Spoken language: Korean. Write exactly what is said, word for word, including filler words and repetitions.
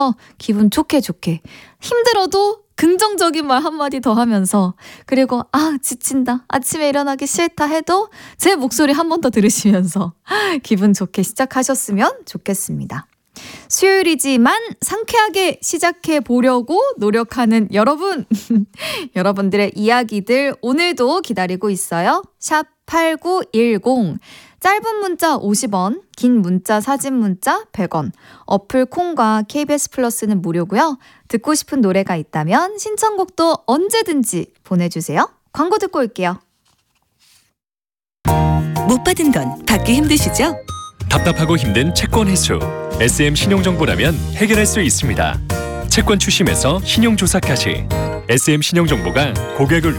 기분 좋게 좋게 힘들어도 긍정적인 말 한마디 더 하면서 그리고 아 지친다 아침에 일어나기 싫다 해도 제 목소리 한 번 더 들으시면서 기분 좋게 시작하셨으면 좋겠습니다. 수요일이지만 상쾌하게 시작해 보려고 노력하는 여러분 여러분들의 이야기들 오늘도 기다리고 있어요. 샵 팔구일공 짧은 문자 오십 원, 긴 문자 사진 문자 백 원, 어플 콩과 케이비에스 플러스는 무료고요. 듣고 싶은 노래가 있다면 신청곡도 언제든지 보내주세요. 광고 듣고 올게요. 못 받은 건 받기 힘드시죠? 답답하고 힘든 채권 회수. 에스엠 신용정보라면 해결할 수 있습니다. 채권 추심에서 신용조사까지 에스엠 신용정보가 고객을